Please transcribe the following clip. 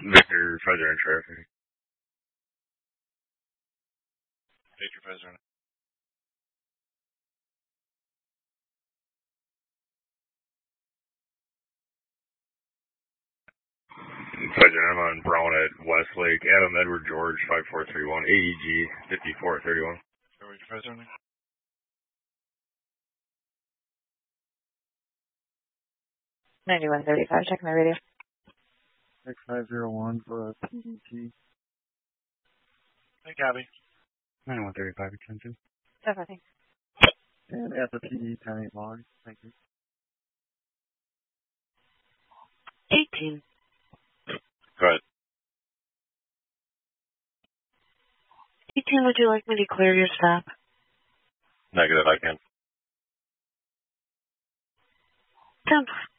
Victor, President Traffic. Victor, President. President, I'm on Brown at Westlake. Adam Edward George 5431 AEG 5431. Victor, President. 9135, check my radio. 6501 for PDT. Hey, Gabby. 9135, attention. Definitely. And at the PD, 10-8 log. Thank you. 18. Go ahead. 18, would you like me to clear your stop? Negative, I can. 10.